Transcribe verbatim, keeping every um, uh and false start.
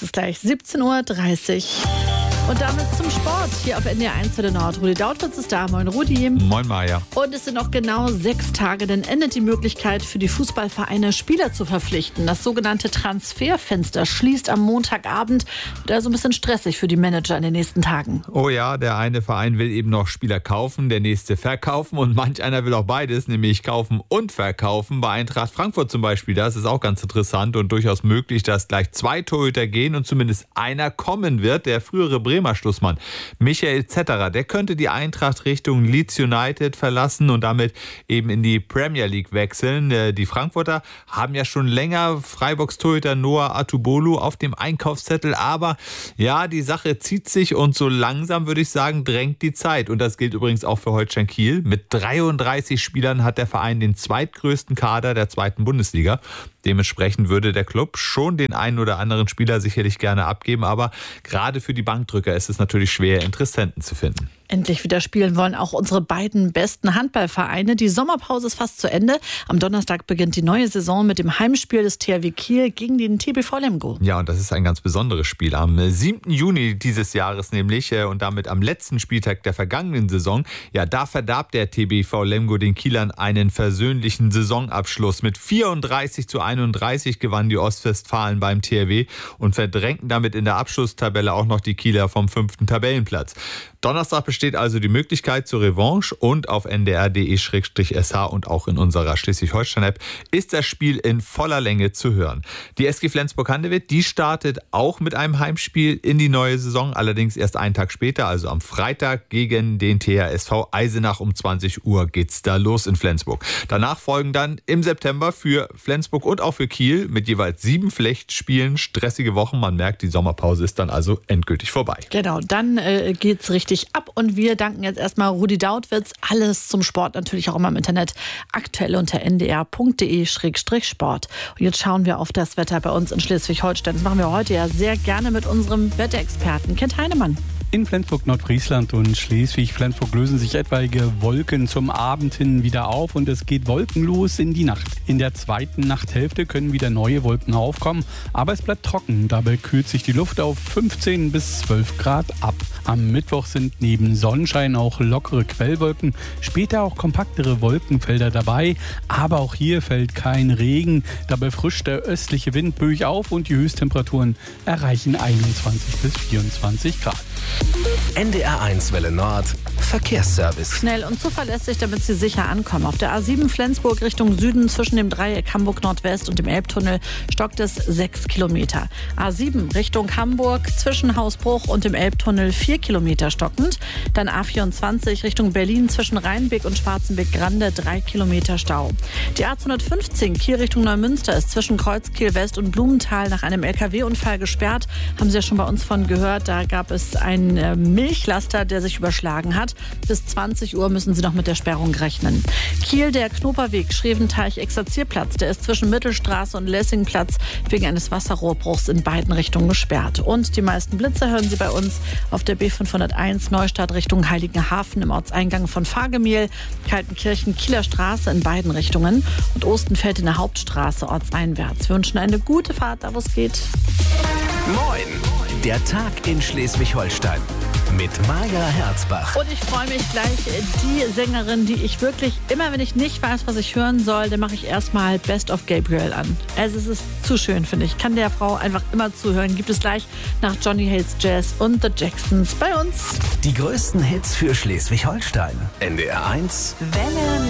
Es ist gleich siebzehn Uhr dreißig. Und damit zum Sport hier auf N D R eins für den Nord. Rudi Dautwitz ist da. Moin Rudi. Moin Maja. Und es sind noch genau sechs Tage, dann endet die Möglichkeit für die Fußballvereine, Spieler zu verpflichten. Das sogenannte Transferfenster schließt am Montagabend. Wird also ein bisschen stressig für die Manager in den nächsten Tagen. Oh ja, der eine Verein will eben noch Spieler kaufen, der nächste verkaufen und manch einer will auch beides, nämlich kaufen und verkaufen. Bei Eintracht Frankfurt zum Beispiel, das ist auch ganz interessant und durchaus möglich, dass gleich zwei Torhüter gehen und zumindest einer kommen wird. Der frühere Bremer Schlussmann Michael Zetterer, der könnte die Eintracht Richtung Leeds United verlassen und damit eben in die Premier League wechseln. Die Frankfurter haben ja schon länger Freiburgs-Torhüter Noah Atubolu auf dem Einkaufszettel, aber ja, die Sache zieht sich und so langsam, würde ich sagen, drängt die Zeit. Und das gilt übrigens auch für Holstein Kiel. Mit dreiunddreißig Spielern hat der Verein den zweitgrößten Kader der zweiten Bundesliga. Dementsprechend würde der Club schon den einen oder anderen Spieler sicherlich gerne abgeben, aber gerade für die Bankdrücker ist es natürlich schwer, Interessenten zu finden. Endlich wieder spielen wollen auch unsere beiden besten Handballvereine. Die Sommerpause ist fast zu Ende. Am Donnerstag beginnt die neue Saison mit dem Heimspiel des T H W Kiel gegen den T B V Lemgo. Ja, und das ist ein ganz besonderes Spiel. Am siebten Juni dieses Jahres nämlich und damit am letzten Spieltag der vergangenen Saison, ja, da verdarb der T B V Lemgo den Kielern einen versöhnlichen Saisonabschluss. Mit vierunddreißig zu einunddreißig gewannen die Ostwestfalen beim T H W und verdrängten damit in der Abschlusstabelle auch noch die Kieler vom fünften Tabellenplatz. Donnerstag besteht also die Möglichkeit zur Revanche und auf n d r punkt d e slash s h und auch in unserer Schleswig-Holstein-App ist das Spiel in voller Länge zu hören. Die S G Flensburg-Handewitt, die startet auch mit einem Heimspiel in die neue Saison, allerdings erst einen Tag später, also am Freitag gegen den T H S V Eisenach um zwanzig Uhr geht's da los in Flensburg. Danach folgen dann im September für Flensburg und auch für Kiel mit jeweils sieben Pflichtspielen stressige Wochen. Man merkt, die Sommerpause ist dann also endgültig vorbei. Genau, dann äh, geht's richtig ab und wir danken jetzt erstmal Rudi Dautwitz. Alles zum Sport natürlich auch immer im Internet. Aktuell unter n d r punkt d e slash sport. Und jetzt schauen wir auf das Wetter bei uns in Schleswig-Holstein. Das machen wir heute ja sehr gerne mit unserem Wetterexperten Kent Heinemann. In Flensburg, Nordfriesland und Schleswig-Flensburg lösen sich etwaige Wolken zum Abend hin wieder auf und es geht wolkenlos in die Nacht. In der zweiten Nachthälfte können wieder neue Wolken aufkommen, aber es bleibt trocken. Dabei kühlt sich die Luft auf fünfzehn bis zwölf Grad ab. Am Mittwoch sind neben Sonnenschein auch lockere Quellwolken, später auch kompaktere Wolkenfelder dabei, aber auch hier fällt kein Regen. Dabei frischt der östliche Wind böig auf und die Höchsttemperaturen erreichen einundzwanzig bis vierundzwanzig Grad. N D R eins Welle Nord Verkehrsservice. Schnell und zuverlässig, damit Sie sicher ankommen. Auf der A sieben Flensburg Richtung Süden zwischen dem Dreieck Hamburg Nordwest und dem Elbtunnel stockt es sechs Kilometer. A sieben Richtung Hamburg zwischen Hausbruch und dem Elbtunnel vier Kilometer stockend. Dann A vierundzwanzig Richtung Berlin zwischen Rheinbeck und Schwarzenbeck-Grande drei Kilometer Stau. Die A zweihundertfünfzehn Kiel Richtung Neumünster ist zwischen Kreuzkiel West und Blumenthal nach einem L K W-Unfall gesperrt. Haben Sie ja schon bei uns von gehört. Da gab es einen äh, Milchlaster, der sich überschlagen hat. Bis zwanzig Uhr müssen Sie noch mit der Sperrung rechnen. Kiel, der Knoperweg, Schreventeich-Exerzierplatz, der ist zwischen Mittelstraße und Lessingplatz wegen eines Wasserrohrbruchs in beiden Richtungen gesperrt. Und die meisten Blitze hören Sie bei uns auf der B fünfhunderteins Neustadt Richtung Heiligenhafen im Ortseingang von Fahrgemehl, Kaltenkirchen, Kieler Straße in beiden Richtungen und Ostenfeld in der Hauptstraße ortseinwärts. Wir wünschen eine gute Fahrt, da wo es geht. Moin, der Tag in Schleswig-Holstein mit Maja Herzbach. Und ich freue mich gleich, die Sängerin, die ich wirklich, immer wenn ich nicht weiß, was ich hören soll, dann mache ich erstmal Best of Gabriel an. Also es ist zu schön, finde ich. Kann der Frau einfach immer zuhören. Gibt es gleich nach Johnny Hates Jazz und The Jacksons bei uns. Die größten Hits für Schleswig-Holstein. N D R eins Welle